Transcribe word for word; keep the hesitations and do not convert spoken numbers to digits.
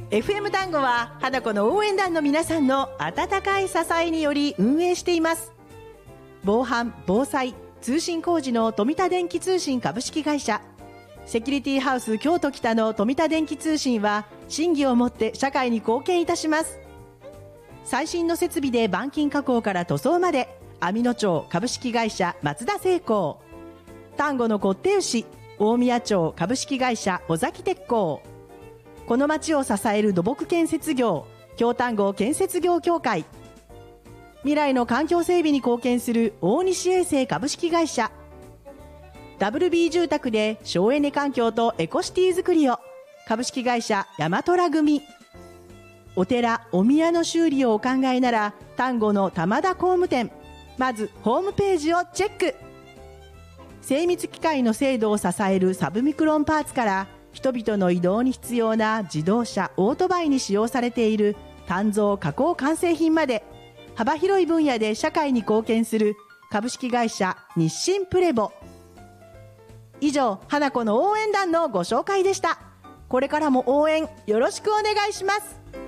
エフエム 単語は花子の応援団の皆さんの温かい支えにより運営しています。防犯・防災・通信工事の富田電気通信株式会社、セキュリティハウス京都北の富田電気通信は信義をもって社会に貢献いたします。最新の設備で板金加工から塗装まで、網野町株式会社松田製鋼、丹後のこって牛大宮町株式会社尾崎鉄工、この町を支える土木建設業京丹後建設業協会、未来の環境整備に貢献する大西衛生株式会社、ダブルビー 住宅で省エネ環境とエコシティづくりを株式会社大和良組、お寺お宮の修理をお考えなら丹後の玉田工務店、まずホームページをチェック。精密機械の精度を支えるサブミクロンパーツから人々の移動に必要な自動車オートバイに使用されている鍛造加工完成品まで、幅広い分野で社会に貢献する株式会社日清プレボ。以上、花子の応援団のご紹介でした。これからも応援よろしくお願いします。